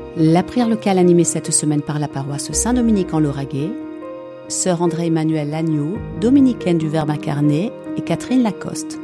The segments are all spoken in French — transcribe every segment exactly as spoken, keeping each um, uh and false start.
La prière locale animée cette semaine par la paroisse Saint-Dominique en Lauragais, sœur André-Emmanuel Lagneau, dominicaine du Verbe incarné, et Catherine Lacoste.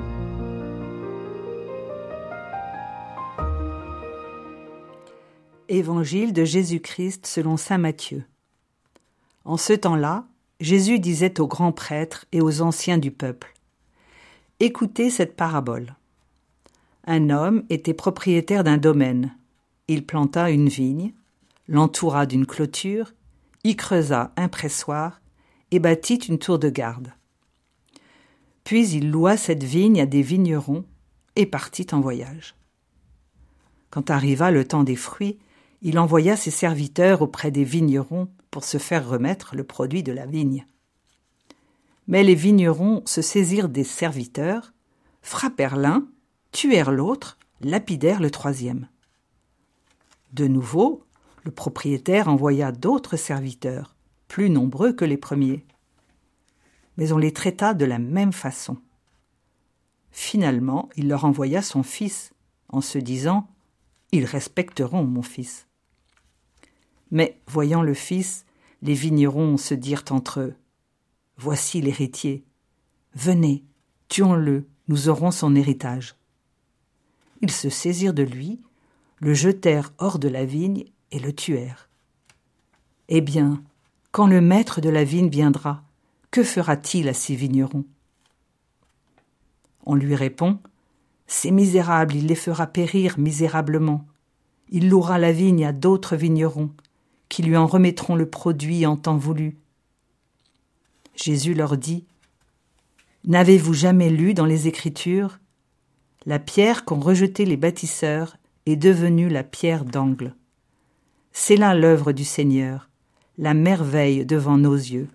Évangile de Jésus-Christ selon saint Matthieu. En ce temps-là, Jésus disait aux grands prêtres et aux anciens du peuple : « Écoutez cette parabole. Un homme était propriétaire d'un domaine. Il planta une vigne, l'entoura d'une clôture, y creusa un pressoir et bâtit une tour de garde. Puis il loua cette vigne à des vignerons et partit en voyage. Quand arriva le temps des fruits, il envoya ses serviteurs auprès des vignerons pour se faire remettre le produit de la vigne. Mais les vignerons se saisirent des serviteurs, frappèrent l'un, tuèrent l'autre, lapidèrent le troisième. De nouveau, le propriétaire envoya d'autres serviteurs, plus nombreux que les premiers. Mais on les traita de la même façon. Finalement, il leur envoya son fils, en se disant : « Ils respecteront mon fils. » Mais, voyant le fils, les vignerons se dirent entre eux : « Voici l'héritier. Venez, tuons-le, nous aurons son héritage. » Ils se saisirent de lui, le jetèrent hors de la vigne et le tuèrent. Eh bien, quand le maître de la vigne viendra, que fera-t-il à ces vignerons ? On lui répond : Ces misérables, il les fera périr misérablement. Il louera la vigne à d'autres vignerons, qui lui en remettront le produit en temps voulu. Jésus leur dit : N'avez-vous jamais lu dans les Écritures ? La pierre qu'ont rejetée les bâtisseurs est devenue la pierre d'angle. C'est là l'œuvre du Seigneur, la merveille devant nos yeux.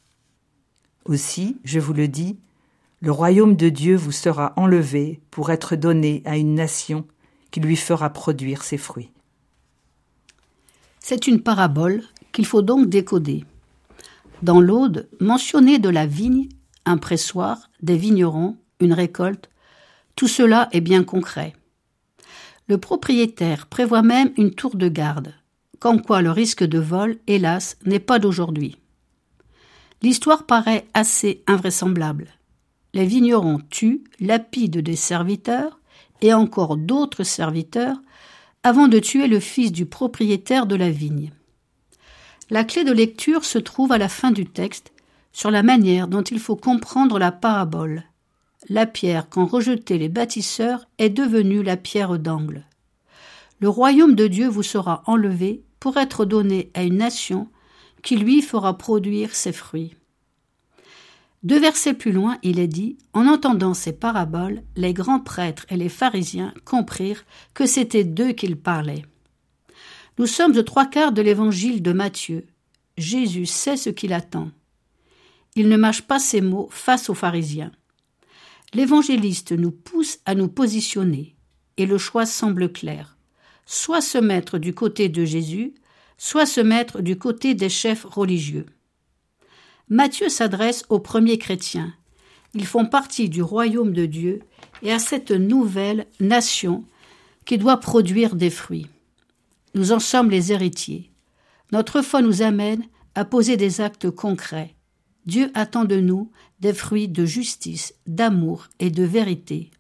Aussi, je vous le dis, le royaume de Dieu vous sera enlevé pour être donné à une nation qui lui fera produire ses fruits. C'est une parabole qu'il faut donc décoder. Dans l'Aude, mentionner de la vigne, un pressoir, des vignerons, une récolte, tout cela est bien concret. Le propriétaire prévoit même une tour de garde, comme quoi le risque de vol, hélas, n'est pas d'aujourd'hui. L'histoire paraît assez invraisemblable. Les vignerons tuent, lapident des serviteurs et encore d'autres serviteurs avant de tuer le fils du propriétaire de la vigne. La clé de lecture se trouve à la fin du texte sur la manière dont il faut comprendre la parabole. La pierre qu'ont rejetée les bâtisseurs est devenue la pierre d'angle. Le royaume de Dieu vous sera enlevé pour être donné à une nation qui lui fera produire ses fruits. Deux versets plus loin, il est dit : en entendant ces paraboles, les grands prêtres et les pharisiens comprirent que c'était d'eux qu'il parlait. Nous sommes aux trois quarts de l'évangile de Matthieu. Jésus sait ce qu'il attend. Il ne mâche pas ses mots face aux pharisiens. L'évangéliste nous pousse à nous positionner, et le choix semble clair. Soit se mettre du côté de Jésus, soit se mettre du côté des chefs religieux. Matthieu s'adresse aux premiers chrétiens. Ils font partie du royaume de Dieu et à cette nouvelle nation qui doit produire des fruits. Nous en sommes les héritiers. Notre foi nous amène à poser des actes concrets. Dieu attend de nous des fruits de justice, d'amour et de vérité.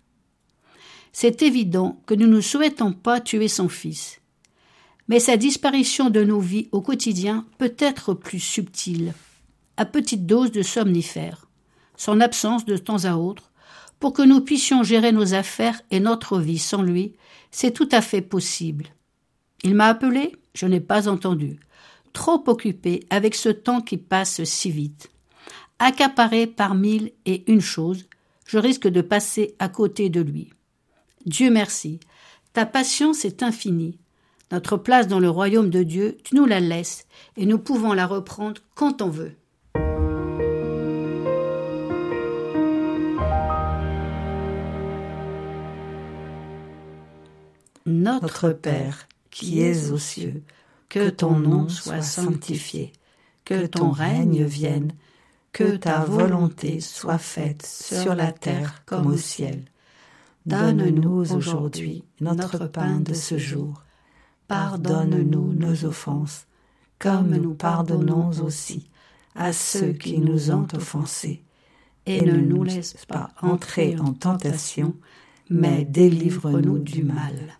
C'est évident que nous ne souhaitons pas tuer son fils. Mais sa disparition de nos vies au quotidien peut être plus subtile, à petite dose de somnifères, son absence de temps à autre, pour que nous puissions gérer nos affaires et notre vie sans lui, c'est tout à fait possible. Il m'a appelé, je n'ai pas entendu, trop occupé avec ce temps qui passe si vite. Accaparé par mille et une choses, je risque de passer à côté de lui. Dieu merci, ta patience est infinie. Notre place dans le royaume de Dieu, tu nous la laisses et nous pouvons la reprendre quand on veut. Notre Père, qui es aux cieux, que ton nom soit sanctifié, que ton règne vienne, que ta volonté soit faite sur la terre comme au ciel. Donne-nous aujourd'hui notre pain de ce jour. pardonne-nous nos offenses, comme nous pardonnons aussi à ceux qui nous ont offensés. Et ne nous laisse pas entrer en tentation, mais délivre-nous du mal.